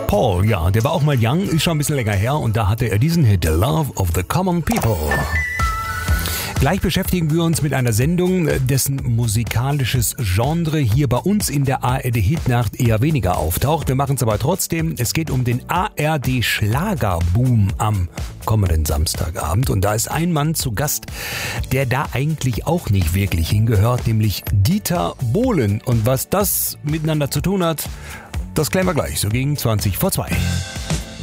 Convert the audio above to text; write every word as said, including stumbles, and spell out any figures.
Paul, ja, der war auch mal young, ist schon ein bisschen länger her und da hatte er diesen Hit, The Love of the Common People. Gleich beschäftigen wir uns mit einer Sendung, dessen musikalisches Genre hier bei uns in der A R D-Hitnacht eher weniger auftaucht. Wir machen es aber trotzdem. Es geht um den A R D-Schlagerboom am kommenden Samstagabend. Und da ist ein Mann zu Gast, der da eigentlich auch nicht wirklich hingehört, nämlich Dieter Bohlen. Und was das miteinander zu tun hat, das klären wir gleich, so gegen zwanzig vor zwei.